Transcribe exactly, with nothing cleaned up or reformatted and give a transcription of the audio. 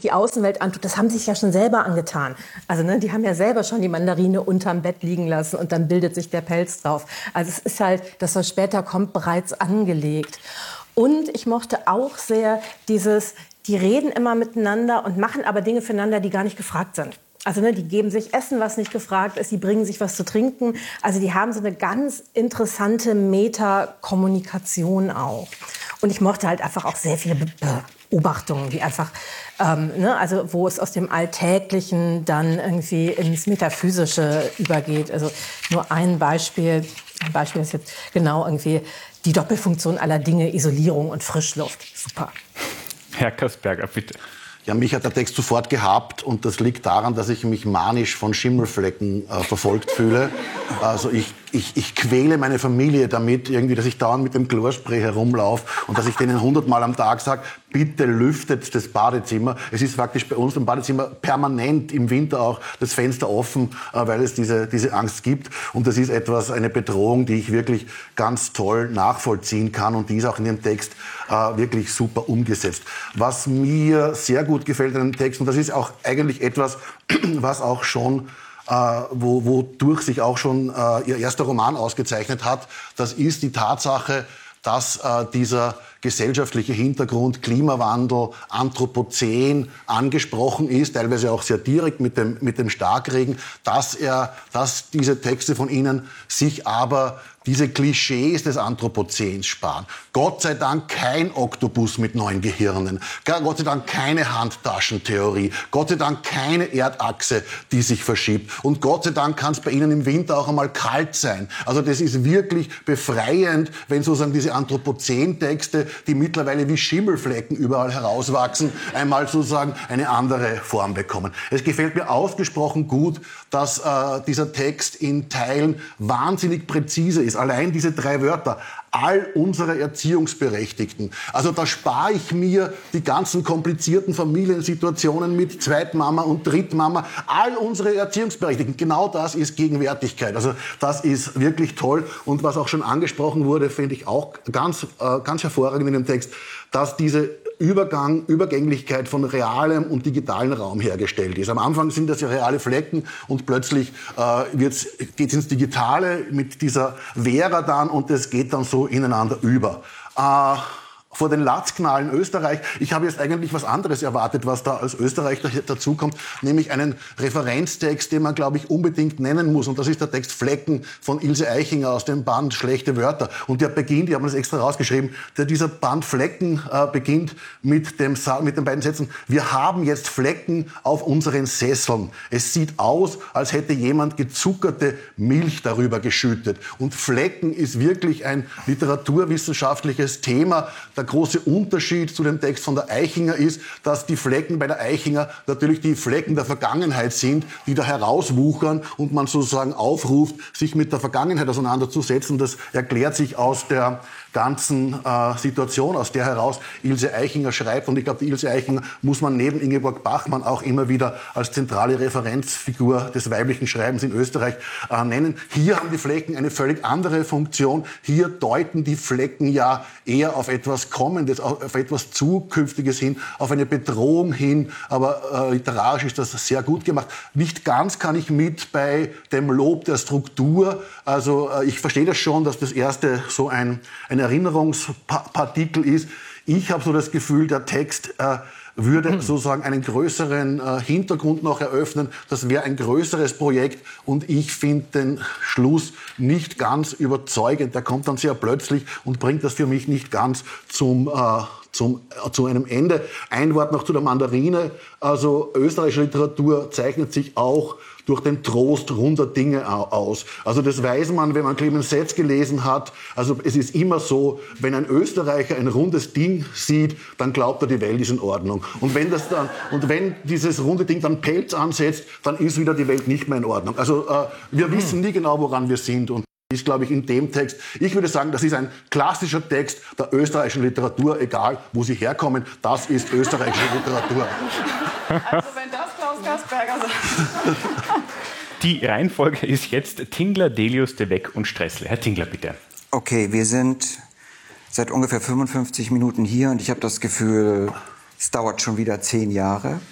die Außenwelt antut, das haben sie sich ja schon selber angetan. Also ne, die haben ja selber schon die Mandarine unterm Bett liegen lassen und dann bildet sich der Pelz drauf. Also es ist halt, das, was später kommt, bereits angelegt. Und ich mochte auch sehr dieses, die reden immer miteinander und machen aber Dinge füreinander, die gar nicht gefragt sind. Also ne, die geben sich Essen, was nicht gefragt ist, die bringen sich was zu trinken. Also die haben so eine ganz interessante Meta-Kommunikation auch. Und ich mochte halt einfach auch sehr viele Be Beobachtungen, die einfach, ähm, ne, also wo es aus dem Alltäglichen dann irgendwie ins Metaphysische übergeht. Also nur ein Beispiel, ein Beispiel ist jetzt genau irgendwie die Doppelfunktion aller Dinge, Isolierung und Frischluft. Super. Herr Kasperger, bitte. Ja, mich hat der Text sofort gehabt und das liegt daran, dass ich mich manisch von Schimmelflecken äh, verfolgt fühle. Also ich, ich, ich quäle meine Familie damit, irgendwie, dass ich dauernd mit dem Chlorspray herumlaufe und dass ich denen hundertmal am Tag sage, bitte lüftet das Badezimmer. Es ist faktisch bei uns im Badezimmer permanent im Winter auch das Fenster offen, äh, weil es diese, diese Angst gibt. Und das ist etwas, eine Bedrohung, die ich wirklich ganz toll nachvollziehen kann und die ist auch in dem Text äh, wirklich super umgesetzt. Was mir sehr gut gefällt an dem Text, und das ist auch eigentlich etwas, was auch schon Äh, wo, wodurch sich auch schon äh, ihr erster Roman ausgezeichnet hat, das ist die Tatsache, dass äh, dieser gesellschaftliche Hintergrund, Klimawandel, Anthropozän angesprochen ist, teilweise auch sehr direkt mit dem, mit dem Starkregen, dass er, dass diese Texte von Ihnen sich aber diese Klischees des Anthropozäns sparen. Gott sei Dank kein Oktopus mit neun Gehirnen. Gott sei Dank keine Handtaschentheorie. Gott sei Dank keine Erdachse, die sich verschiebt. Und Gott sei Dank kann es bei Ihnen im Winter auch einmal kalt sein. Also das ist wirklich befreiend, wenn sozusagen diese Anthropozän-Texte, die mittlerweile wie Schimmelflecken überall herauswachsen, einmal sozusagen eine andere Form bekommen. Es gefällt mir ausgesprochen gut, dass äh, dieser Text in Teilen wahnsinnig präzise ist. Allein diese drei Wörter, all unsere Erziehungsberechtigten. Also da spare ich mir die ganzen komplizierten Familiensituationen mit Zweitmama und Drittmama. All unsere Erziehungsberechtigten, genau das ist Gegenwärtigkeit. Also das ist wirklich toll. Und was auch schon angesprochen wurde, finde ich auch ganz, äh, ganz hervorragend in dem Text, dass diese Übergang, Übergänglichkeit von realem und digitalen Raum hergestellt ist. Am Anfang sind das ja reale Flecken und plötzlich äh, geht es ins Digitale mit dieser Vera dann und es geht dann so ineinander über. Äh, vor den Latzknallen Österreich. Ich habe jetzt eigentlich was anderes erwartet, was da als Österreich dazukommt, nämlich einen Referenztext, den man, glaube ich, unbedingt nennen muss. Und das ist der Text Flecken von Ilse Aichinger aus dem Band Schlechte Wörter. Und der beginnt, ich habe das extra rausgeschrieben, der, dieser Band Flecken äh, beginnt mit, dem, mit den beiden Sätzen: Wir haben jetzt Flecken auf unseren Sesseln. Es sieht aus, als hätte jemand gezuckerte Milch darüber geschüttet. Und Flecken ist wirklich ein literaturwissenschaftliches Thema. Der große Unterschied zu dem Text von der Aichinger ist, dass die Flecken bei der Aichinger natürlich die Flecken der Vergangenheit sind, die da herauswuchern und man sozusagen aufruft, sich mit der Vergangenheit auseinanderzusetzen. Das erklärt sich aus der ganzen äh, Situation, aus der heraus Ilse Aichinger schreibt. Und ich glaube, die Ilse Aichinger muss man neben Ingeborg Bachmann auch immer wieder als zentrale Referenzfigur des weiblichen Schreibens in Österreich äh, nennen. Hier haben die Flecken eine völlig andere Funktion. Hier deuten die Flecken ja eher auf etwas Kommendes, auf etwas Zukünftiges hin, auf eine Bedrohung hin. Aber äh, literarisch ist das sehr gut gemacht. Nicht ganz kann ich mit bei dem Lob der Struktur. Also äh, ich verstehe das schon, dass das erste so ein, ein Erinnerungspartikel ist. Ich habe so das Gefühl, der Text äh, würde sozusagen einen größeren äh, Hintergrund noch eröffnen. Das wäre ein größeres Projekt und ich finde den Schluss nicht ganz überzeugend. Der kommt dann sehr plötzlich und bringt das für mich nicht ganz zum, äh, zum, äh, zu einem Ende. Ein Wort noch zu der Mandarine. Also österreichische Literatur zeichnet sich auch durch den Trost runder Dinge aus. Also das weiß man, wenn man Clemens Setz gelesen hat. Also es ist immer so, wenn ein Österreicher ein rundes Ding sieht, dann glaubt er, die Welt ist in Ordnung. Und wenn, das dann, und wenn dieses runde Ding dann Pelz ansetzt, dann ist wieder die Welt nicht mehr in Ordnung. Also äh, wir wissen nie genau, woran wir sind. Und ist, glaube ich, in dem Text, ich würde sagen, das ist ein klassischer Text der österreichischen Literatur, egal wo sie herkommen. Das ist österreichische Literatur. Also wenn das Klaus Kasperger sagt. Die Reihenfolge ist jetzt Tingler, Delius, De Weck und Stressle. Herr Tingler, bitte. Okay, wir sind seit ungefähr fünfundfünfzig Minuten hier und ich habe das Gefühl, es dauert schon wieder zehn Jahre.